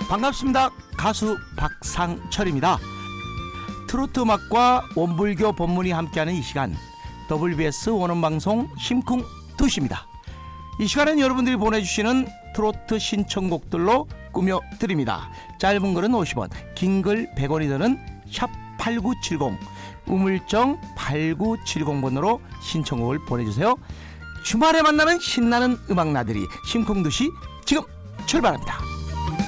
반갑습니다. 가수 박상철입니다. 트로트 음악과 원불교 법문이 함께하는 이 시간, WBS 원음방송 심쿵 2시입니다. 이 시간은 여러분들이 보내주시는 트로트 신청곡들로 꾸며드립니다. 짧은 글은 50원, 긴 글 100원이 드는 샵8970, 우물정 8970번으로 신청곡을 보내주세요. 주말에 만나는 신나는 음악 나들이 심쿵 2시 지금 출발합니다.